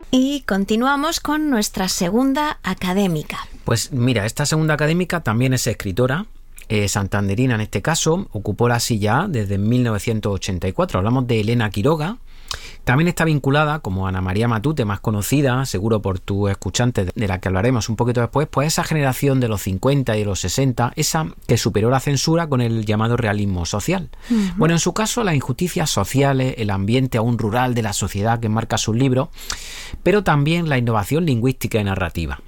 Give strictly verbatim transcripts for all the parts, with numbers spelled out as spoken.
Y continuamos con nuestra segunda académica. Pues mira, esta segunda académica también es escritora, eh, santanderina en este caso, ocupó la silla A desde mil novecientos ochenta y cuatro. Hablamos de Elena Quiroga. También está vinculada, como Ana María Matute, más conocida, seguro por tus escuchantes, de la que hablaremos un poquito después, pues esa generación de los cincuenta y de los sesenta, esa que superó la censura con el llamado realismo social. Uh-huh. Bueno, en su caso, las injusticias sociales, el ambiente aún rural de la sociedad que marca sus libros, pero también la innovación lingüística y narrativa.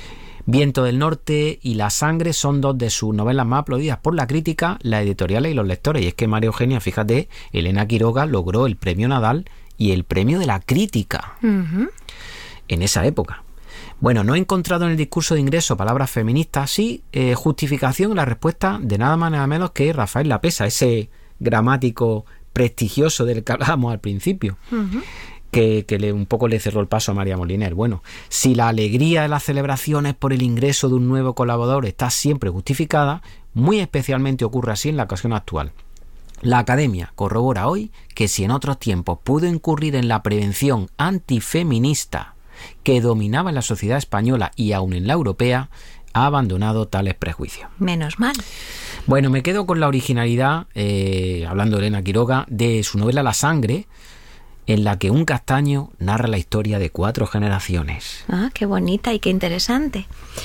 Viento del Norte y La Sangre son dos de sus novelas más aplaudidas por la crítica, las editoriales y los lectores. Y es que María Eugenia, fíjate, Elena Quiroga logró el premio Nadal y el premio de la crítica uh-huh. en esa época. Bueno, no he encontrado en el discurso de ingreso palabras feministas, sí eh, justificación en la respuesta de nada más nada menos que Rafael Lapesa, ese gramático prestigioso del que hablábamos al principio. Uh-huh. Que, que le, un poco le cerró el paso a María Moliner. Bueno, si la alegría de las celebraciones por el ingreso de un nuevo colaborador está siempre justificada, muy especialmente ocurre así en la ocasión actual. La Academia corrobora hoy que si en otros tiempos pudo incurrir en la prevención antifeminista que dominaba en la sociedad española y aún en la europea, ha abandonado tales prejuicios. Menos mal. Bueno, me quedo con la originalidad, eh, hablando de Elena Quiroga, de su novela La Sangre, en la que un castaño narra la historia de cuatro generaciones. Ah, qué bonita y qué interesante.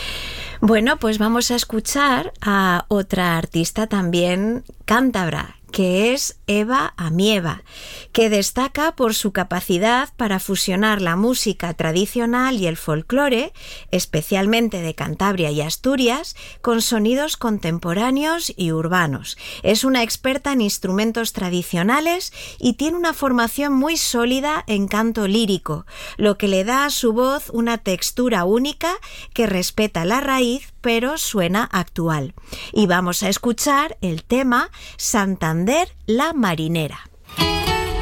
Bueno, pues vamos a escuchar a otra artista también cántabra, que es Eva Amieva, que destaca por su capacidad para fusionar la música tradicional y el folclore, especialmente de Cantabria y Asturias, con sonidos contemporáneos y urbanos. Es una experta en instrumentos tradicionales y tiene una formación muy sólida en canto lírico, lo que le da a su voz una textura única que respeta la raíz, pero suena actual. Y vamos a escuchar el tema Santander, la marinera.